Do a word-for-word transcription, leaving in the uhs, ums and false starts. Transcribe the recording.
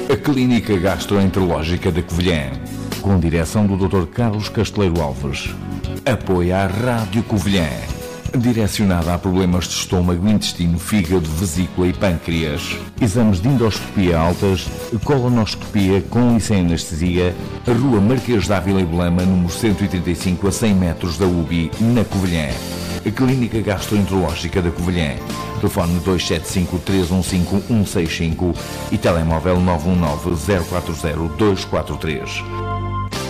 A Clínica Gastroenterológica da Covilhã, com direção do doutor Carlos Casteleiro Alves. Apoia a Rádio Covilhã, direcionada a problemas de estômago, intestino, fígado, vesícula e pâncreas. Exames de endoscopia altas, colonoscopia com e sem anestesia. Rua Marquês de Ávila e Belema, número cento e oitenta e cinco, a cem metros da U B I, na Covilhã. A Clínica Gastroenterológica da Covilhã. Telefone dois sete cinco, três um cinco, um seis cinco e telemóvel nove um nove, zero quatro zero, dois quatro três.